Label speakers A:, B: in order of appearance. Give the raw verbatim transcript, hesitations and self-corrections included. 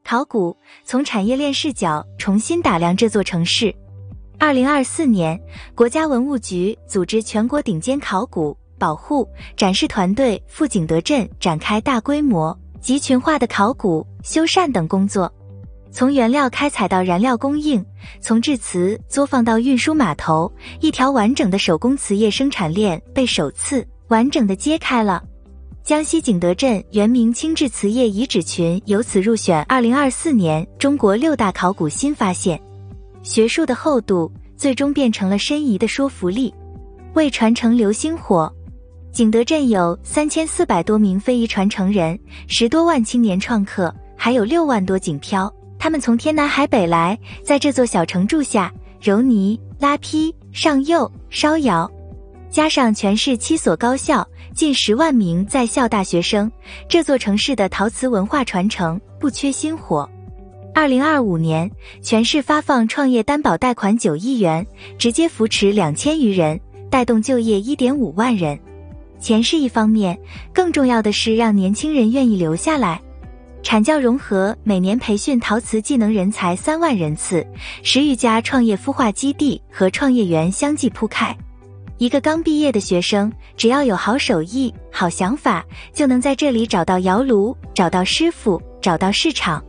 A: 考古从产业链视角重新打量这座城市。二零二四年，国家文物局组织全国顶尖考古、保护、展示团队赴景德镇展开大规模、集群化的考古、修缮等工作。从原料开采到燃料供应，从制瓷作坊到运输码头，一条完整的手工瓷业生产链被首次完整的揭开了。江西景德镇原名清制瓷业遗址群由此入选二零二四年中国六大考古新发现。学术的厚度最终变成了申遗的说服力。为传承流星火，景德镇有三千四百多名非遗传承人，十多万青年创客，还有六万多锦漂。他们从天南海北来，在这座小城住下，揉泥、拉坯、上釉、烧窑。加上全市七所高校，近十万名在校大学生，这座城市的陶瓷文化传承不缺薪火。二零二五年，全市发放创业担保贷款九亿元，直接扶持两千余人，带动就业一点五万人。钱是一方面，更重要的是让年轻人愿意留下来。产教融合每年培训陶瓷技能人才三万人次，十余家创业孵化基地和创业园相继铺开。一个刚毕业的学生，只要有好手艺、好想法，就能在这里找到窑炉，找到师傅，找到市场。